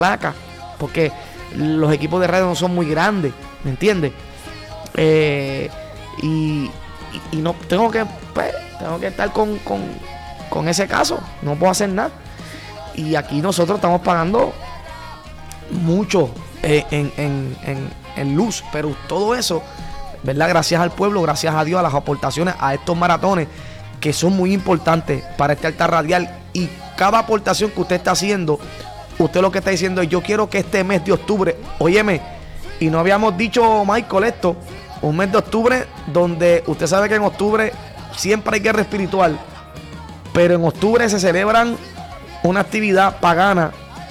placa, porque los equipos de radio no son muy grandes, ¿me entiendes? Y no tengo que estar con ese caso, no puedo hacer nada. Y aquí nosotros estamos pagando mucho en luz, pero todo eso, ¿verdad? Gracias al pueblo, gracias a Dios, a las aportaciones a estos maratones que son muy importantes para este altar radial. Y cada aportación que usted está haciendo, usted lo que está diciendo es: yo quiero que este mes de octubre, óyeme, y no habíamos dicho, Michael, esto, un mes de octubre donde usted sabe que en octubre siempre hay guerra espiritual, pero en octubre se celebran una actividad pagana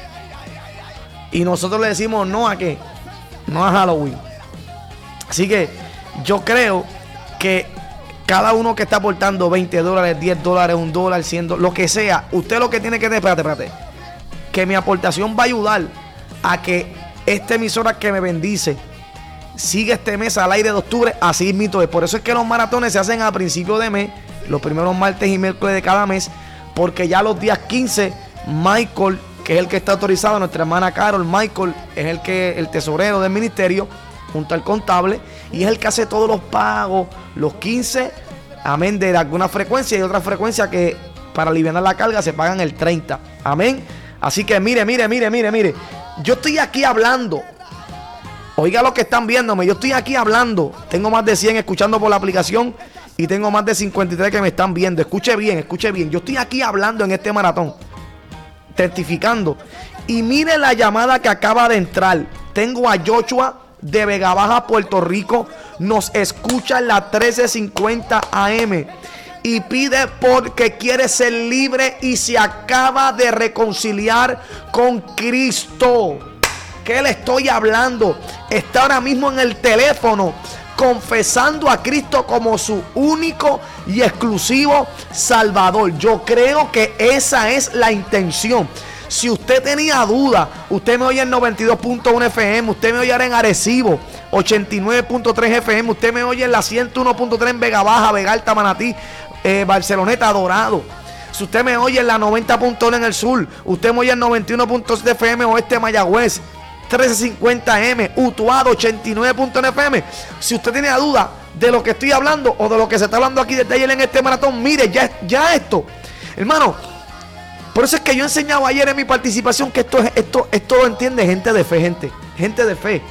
y nosotros le decimos no a qué, no a Halloween. Así que yo creo que cada uno que está aportando $20, $10, $1, $100, lo que sea, usted lo que tiene que tener, espérate, que mi aportación va a ayudar a que esta emisora que me bendice siga este mes al aire de octubre, así mismo es. Por eso es que los maratones se hacen a principio de mes, los primeros martes y miércoles de cada mes, porque ya los días 15, Michael, que es el que está autorizado, nuestra hermana Carol, Michael es el tesorero del ministerio, junto al contable, y es el que hace todos los pagos, los 15, amén, de alguna frecuencia y otra frecuencia que para aliviar la carga se pagan el 30, amén. Así que mire, yo estoy aquí hablando, oiga lo que están viéndome, yo estoy aquí hablando, tengo más de 100 escuchando por la aplicación y tengo más de 53 que me están viendo. Escuche bien, yo estoy aquí hablando en este maratón, testificando, y mire la llamada que acaba de entrar. Tengo a Joshua de Vega Baja, Puerto Rico, nos escucha en la 1350 AM y pide porque quiere ser libre y se acaba de reconciliar con Cristo. ¿Qué le estoy hablando? Está ahora mismo en el teléfono confesando a Cristo como su único y exclusivo Salvador. Yo creo que esa es la intención. Si usted tenía duda, usted me oye en 92.1 FM, usted me oye ahora en Arecibo, 89.3 FM, usted me oye en la 101.3 en Vega Baja, Vega Alta, Manatí, Barceloneta, Dorado. Si usted me oye en la 90.1 en el sur, usted me oye en 91.7 FM, Oeste, Mayagüez, 1350M, Utuado, 89.1 FM. Si usted tiene duda de lo que estoy hablando o de lo que se está hablando aquí desde ayer en este maratón, mire, ya esto, hermano. Por eso es que yo enseñaba ayer en mi participación que esto lo entiende gente de fe, gente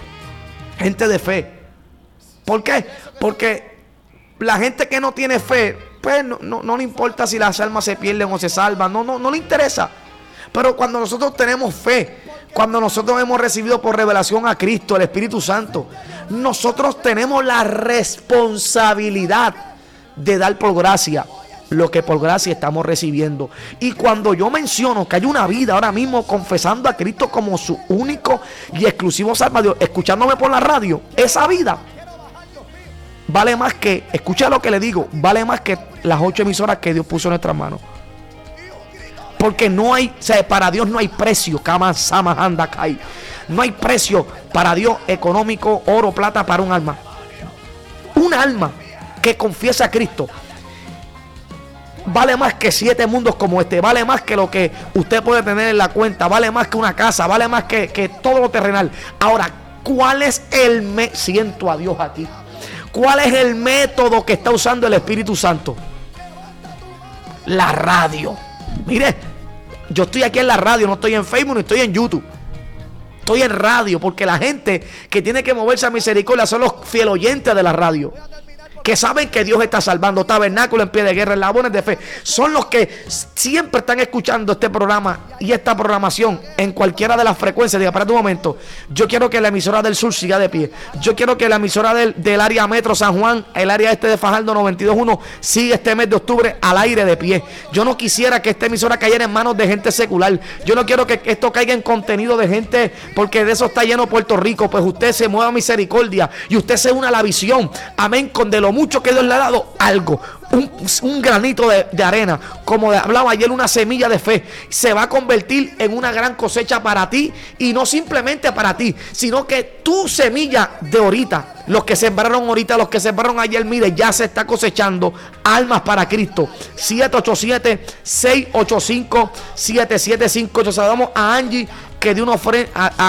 de fe. ¿Por qué? Porque la gente que no tiene fe, pues no le importa si las almas se pierden o se salvan, no le interesa. Pero cuando nosotros tenemos fe, cuando nosotros hemos recibido por revelación a Cristo, el Espíritu Santo, nosotros tenemos la responsabilidad de dar por gracia lo que por gracia estamos recibiendo. Y cuando yo menciono que hay una vida ahora mismo confesando a Cristo como su único y exclusivo Salvador, escuchándome por la radio, esa vida vale más que, escucha lo que le digo, vale más que las 8 emisoras que Dios puso en nuestras manos. Porque no hay, o sea, para Dios no hay precio, no hay precio para Dios económico, oro, plata para un alma. Un alma que confiesa a Cristo vale más que 7 mundos como este, vale más que lo que usted puede tener en la cuenta, vale más que una casa, vale más que todo lo terrenal. Ahora, ¿cuál es siento a Dios aquí? ¿Cuál es el método que está usando el Espíritu Santo? La radio. Mire, yo estoy aquí en la radio, no estoy en Facebook, no estoy en YouTube. Estoy en radio, porque la gente que tiene que moverse a misericordia son los fiel oyentes de la radio, que saben que Dios está salvando. Tabernáculo en Pie de Guerra, Eslabones de Fe, son los que siempre están escuchando este programa y esta programación en cualquiera de las frecuencias. Diga, espérate un momento, yo quiero que la emisora del sur siga de pie, yo quiero que la emisora del área metro San Juan, el área este de Fajardo 92.1 siga este mes de octubre al aire de pie. Yo no quisiera que esta emisora cayera en manos de gente secular. Yo no quiero que esto caiga en contenido de gente, porque de eso está lleno Puerto Rico. Pues usted se mueva a misericordia y usted se una a la visión, amén, con de lo mucho que Dios le ha dado algo, un granito de arena, como hablaba ayer, una semilla de fe, se va a convertir en una gran cosecha para ti, y no simplemente para ti, sino que tu semilla de ahorita, los que sembraron ahorita, los que sembraron ayer, mire, ya se está cosechando almas para Cristo. 787-685-7758. Saludamos a Angie que dé una ofrenda